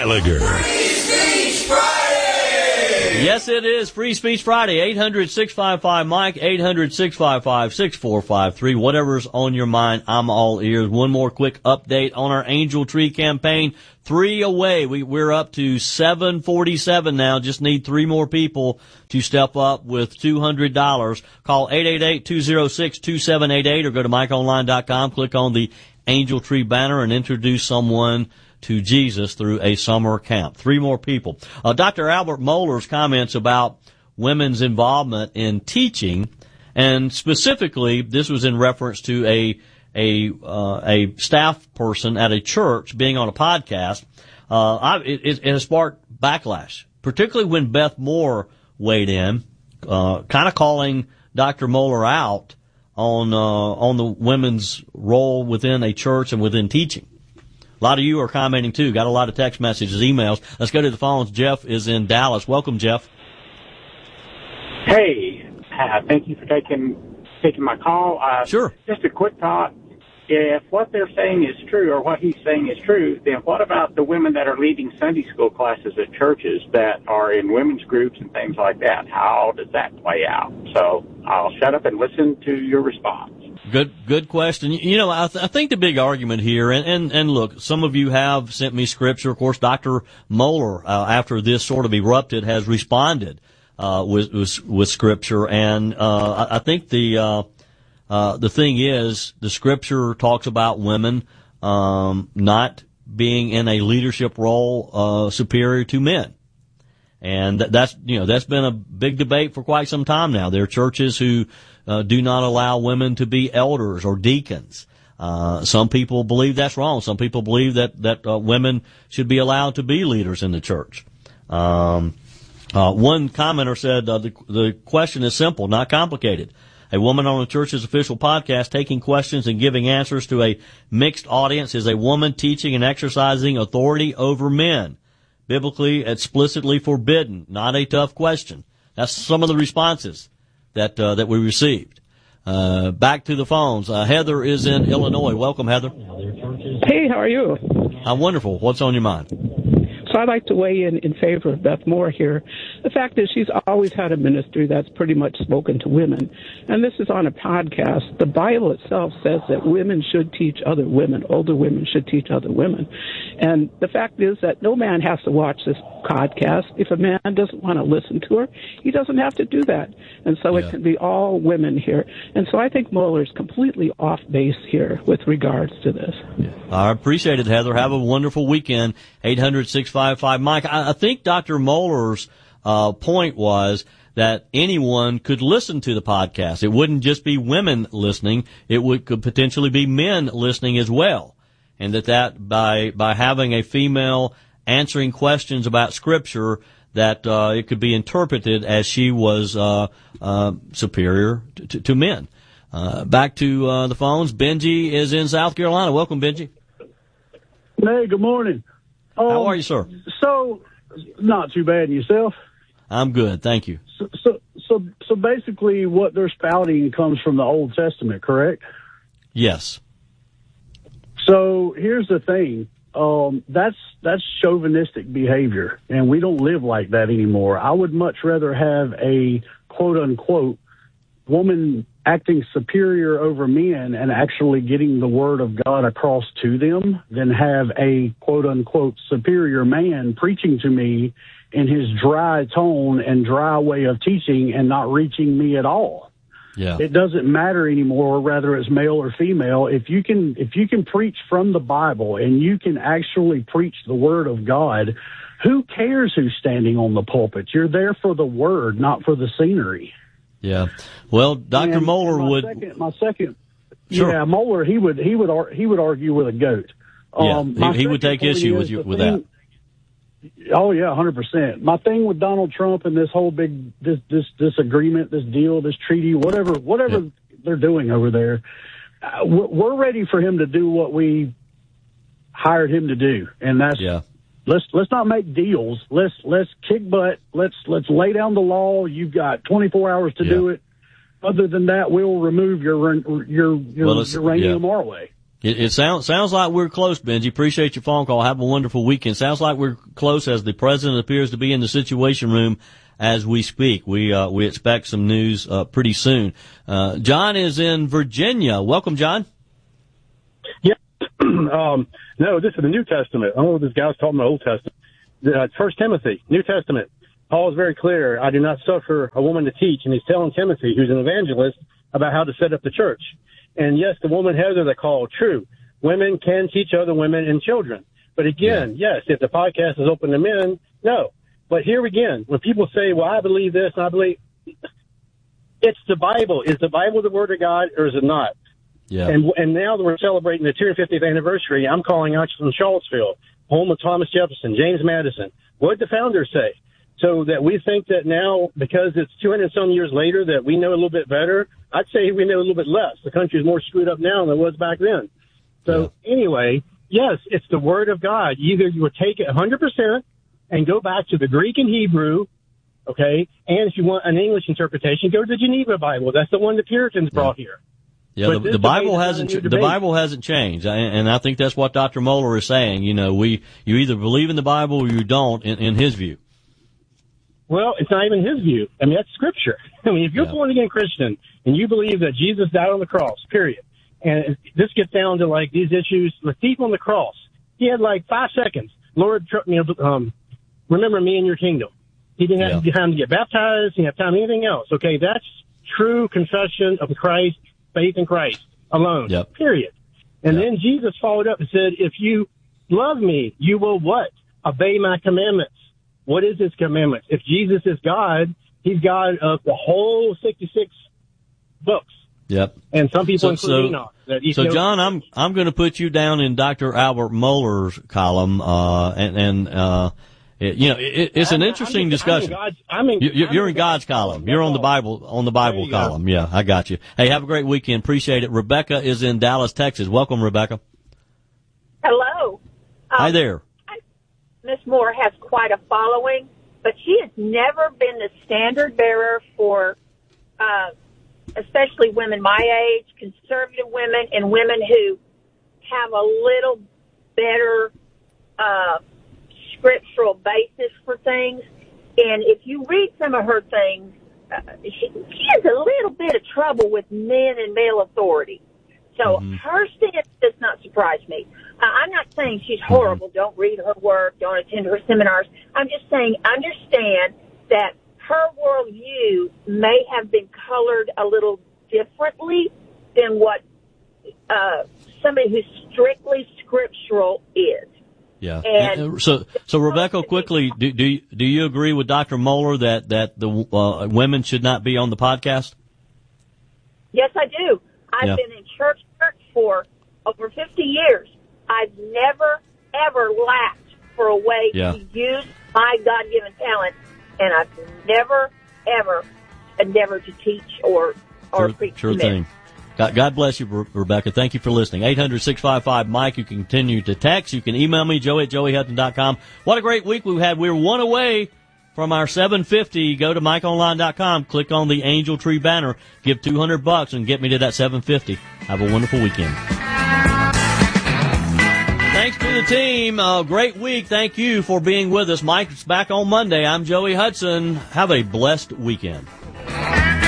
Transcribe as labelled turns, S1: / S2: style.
S1: Gallagher.
S2: Yes, it is Free Speech Friday. 800-655-MIKE, 800-655-6453. Whatever's on your mind, I'm all ears. One more quick update on our Angel Tree campaign. 3 away. We're up to 747 now. Just need 3 more people to step up with $200. Call 888-206-2788 or go to MikeOnline.com. Click on the Angel Tree banner and introduce someone to Jesus through a summer camp. 3 more people. Dr. Albert Mohler's comments about women's involvement in teaching, and specifically, this was in reference to a staff person at a church being on a podcast. It has sparked backlash, particularly when Beth Moore weighed in, kind of calling Dr. Mohler out on the women's role within a church and within teaching. A lot of you are commenting, too. Got a lot of text messages, emails. Let's go to the phones. Jeff is in Dallas. Welcome, Jeff.
S3: Hey, thank you for taking my call.
S2: Sure.
S3: Just a quick thought. If what they're saying is true, or what he's saying is true, then what about the women that are leading Sunday school classes at churches that are in women's groups and things like that? How does that play out? So I'll shut up and listen to your response.
S2: Good question. You know, I think the big argument here, and look, some of you have sent me scripture. Of course, Dr. Mohler, after this sort of erupted, has responded with scripture, and I think the thing is, the scripture talks about women not being in a leadership role superior to men. And that's been a big debate for quite some time now. There are churches who do not allow women to be elders or deacons. Some people believe that's wrong. Some people believe that women should be allowed to be leaders in the church. One commenter said the question is simple, not complicated. A woman on the church's official podcast taking questions and giving answers to a mixed audience is a woman teaching and exercising authority over men. Biblically, explicitly forbidden. Not a tough question. That's some of the responses that we received. Back to the phones. Heather is in Illinois. Welcome, Heather.
S4: Hey, how are you?
S2: I'm wonderful. What's on your mind?
S4: So I'd like to weigh in favor of Beth Moore here. The fact is she's always had a ministry that's pretty much spoken to women. And this is on a podcast. The Bible itself says that women should teach other women. Older women should teach other women. And the fact is that no man has to watch this podcast. If a man doesn't want to listen to her, he doesn't have to do that. And so it can be all women here. And so I think Mohler's completely off base here with regards to this.
S2: Yeah. I appreciate it, Heather. Have a wonderful weekend. 800-655-MIKE. I think Dr. Mohler's point was that anyone could listen to the podcast. It wouldn't just be women listening. It could potentially be men listening as well. And that by having a female answering questions about Scripture, that it could be interpreted as she was superior to men. Back to the phones. Benji is in South Carolina. Welcome, Benji.
S5: Hey, good morning.
S2: How are you, sir?
S5: So, not too bad. Yourself?
S2: I'm good, thank you.
S5: So basically, what they're spouting comes from the Old Testament, correct?
S2: Yes.
S5: So here's the thing. That's chauvinistic behavior, and we don't live like that anymore. I would much rather have a quote unquote woman acting superior over men and actually getting the word of God across to them than have a quote unquote superior man preaching to me in his dry tone and dry way of teaching and not reaching me at all.
S2: Yeah.
S5: It doesn't matter anymore whether it's male or female. If you can preach from the Bible and you can actually preach the word of God, who cares who's standing on the pulpit? You're there for the word, not for the scenery.
S2: Yeah. Well, Dr. Mohler would. Sure.
S5: Yeah, Mohler, he would argue with a goat.
S2: He would take issue with that.
S5: Oh yeah, 100%. My thing with Donald Trump and this whole big this agreement, this deal, this treaty, whatever they're doing over there, we're ready for him to do what we hired him to do, and that's let's not make deals. Let's kick butt. Let's lay down the law. You've got 24 hours to do it. Other than that, we'll remove your uranium our way.
S2: It sounds like we're close, Benji. Appreciate your phone call. Have a wonderful weekend. Sounds like we're close as the president appears to be in the Situation Room as we speak. We expect some news pretty soon. John is in Virginia. Welcome, John.
S1: Yeah. No, this is the New Testament. I don't know if this guy's talking about Old Testament. 1 Timothy, New Testament. Paul is very clear. I do not suffer a woman to teach. And he's telling Timothy, who's an evangelist, about how to set up the church. And yes, the woman Heather they call, true. Women can teach other women and children. But again, yes, if the podcast is open to men, no. But here again, when people say, well, I believe this and I believe, it's the Bible. Is the Bible the Word of God or is it not?
S2: Yeah.
S1: And now that we're celebrating the 250th anniversary, I'm calling out from Charlottesville, home of Thomas Jefferson, James Madison. What did the founders say? So that we think that now, because it's 200 some years later, that we know a little bit better. I'd say we know a little bit less. The country is more screwed up now than it was back then. So anyway, yes, it's the Word of God. Either you would take it 100% and go back to the Greek and Hebrew, okay? And if you want an English interpretation, go to the Geneva Bible. That's the one the Puritans brought here.
S2: Yeah, the Bible hasn't changed, and I think that's what Dr. Moeller is saying. You know, you either believe in the Bible or you don't, in his view.
S1: Well, it's not even his view. I mean, that's Scripture. I mean, if you're a born-again Christian and you believe that Jesus died on the cross, period, and this gets down to, like, these issues, the thief on the cross, he had, like, 5 seconds. Lord, remember me in your kingdom. He didn't have time to get baptized. He didn't have time to anything else. Okay, that's true confession of Christ, faith in Christ alone, period. And then Jesus followed up and said, if you love me, you will what? Obey my commandments. What is his commandments? If Jesus is God, he's God of the whole 66 books.
S2: Yep.
S1: And some people include Enoch.
S2: So John, I'm going to put you down in Dr. Albert Mohler's column, it's an interesting discussion. You're in God's column. You're on the Bible column. Yeah, I got you. Hey, have a great weekend. Appreciate it. Rebecca is in Dallas, Texas. Welcome, Rebecca.
S6: Hello.
S2: Hi there.
S6: Miss Moore has quite a following, but she has never been the standard bearer for, especially women my age, conservative women, and women who have a little better, scriptural basis for things. And if you read some of her things, she has a little bit of trouble with men and male authority. So her stance does not surprise me. I'm not saying she's horrible. Don't read her work. Don't attend her seminars. I'm just saying understand that her worldview may have been colored a little differently than what somebody who's strictly scriptural is.
S2: Yeah. And so Rebecca, quickly, do you agree with Dr. Moeller that the women should not be on the podcast?
S6: Yes, I do. I've been in church for over 50 years. I've never, ever lacked for a way to use my God-given talent, and I've never, ever endeavored to teach or preach.
S2: Sure thing. God bless you, Rebecca. Thank you for listening. 800-655-MIKE. You can continue to text. You can email me, joey@joeyhutton.com. What a great week we've had. We're one away from our 750. Go to MikeOnline.com. Click on the Angel Tree banner. Give $200 and get me to that 750. Have a wonderful weekend. Thanks to the team. Great week. Thank you for being with us. Mike's back on Monday. I'm Joey Hudson. Have a blessed weekend.